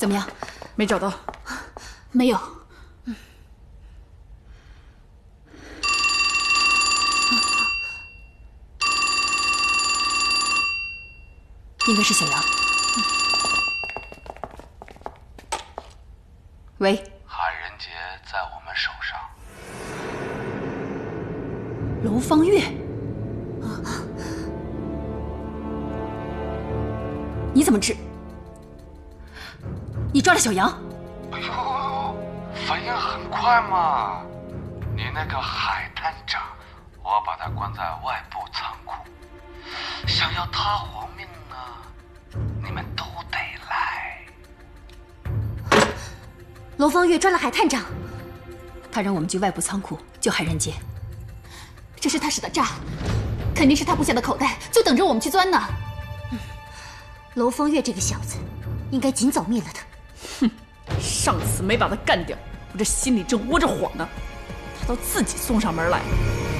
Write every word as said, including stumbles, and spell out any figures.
怎么样？ 没找到？ 没有。嗯。应该是小杨。喂。 海人节在我们手上。 楼方月。啊！你怎么知？你抓了小杨？ 哎呦，反应很快嘛！你那个海探长，我把他关在外部仓库，想要他活命呢，你们都得来。 楼方月抓了海探长，他让我们去外部仓库救海人杰。这是他使的诈，肯定是他布下的口袋，就等着我们去钻呢。嗯，楼方月这个小子，应该尽早灭了他。 哼，上次没把他干掉，我这心里正窝着火呢，他都自己送上门来了。